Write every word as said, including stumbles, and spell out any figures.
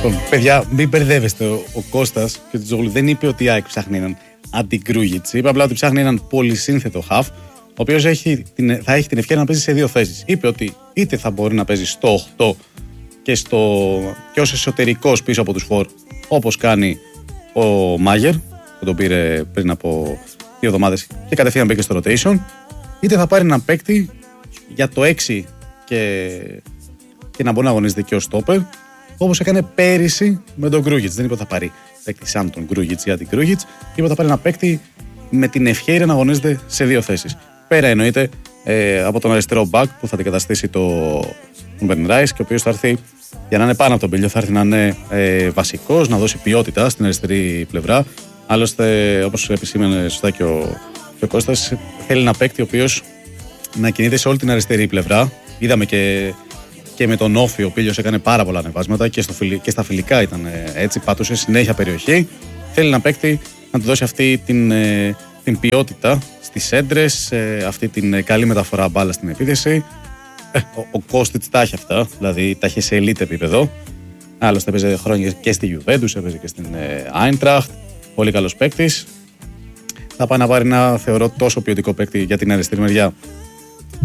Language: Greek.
Λοιπόν, παιδιά, μην μπερδεύεστε. Ο, ο Κώστας και ο Τζόγλου δεν είπε ότι η ΑΕΚ ψάχνει έναν αντι-Γκρούγιτς. Είπε απλά ότι ψάχνει έναν πολυσύνθετο χαφ, ο οποίος θα έχει την ευκαιρία να παίζει σε δύο θέσεις. Είπε ότι είτε θα μπορεί να παίζει στο οκτώ και, στο, και ως εσωτερικός πίσω από τους φορ, όπως κάνει ο Μάγερ, που τον πήρε πριν από δύο εβδομάδες και κατευθείαν μπήκε στο rotation, είτε θα πάρει έναν παίκτη για το έξι και, και να μπορεί να αγωνίζεται και ως στόπερ, όπως έκανε πέρυσι με τον Γκρούγιτς. Δεν είπε ότι θα πάρει παίκτη σαν τον Γκρούγιτς για την Γκρούγιτς, είπε ότι θα πάρει ένα παίκτη με την ευχέρεια να αγωνίζεται σε δύο θέσεις. Πέρα εννοείται ε, από τον αριστερό back που θα αντικαταστήσει τον Μπεν Ράις και ο οποίος θα έρθει για να είναι πάνω από τον πύλιο, θα έρθει να είναι ε, βασικός, να δώσει ποιότητα στην αριστερή πλευρά. Άλλωστε, όπως επισήμανε σωστά και ο, και ο Κώστας, θέλει ένα παίκτη ο οποίος να κινείται σε όλη την αριστερή πλευρά. Είδαμε και, και με τον Όφη, ο Πίλιος έκανε πάρα πολλά ανεβάσματα και, στο, και στα φιλικά ήταν έτσι, πατούσε συνέχεια περιοχή. Θέλει ένα παίκτη να του δώσει αυτή την, την ποιότητα στις έντρες, αυτή την καλή μεταφορά μπάλα στην επίθεση. Ο, ο Κώστιτς τα έχει αυτά, δηλαδή τα έχει σε elite επίπεδο. Άλλωστε έπαιζε χρόνια και στη Juventus, έπαιζε και στην Eintracht. Πολύ καλός παίκτης. Θα πάει να πάρει ένα, θεωρώ, τόσο ποιοτικό παίκτη για την αριστερή μεριά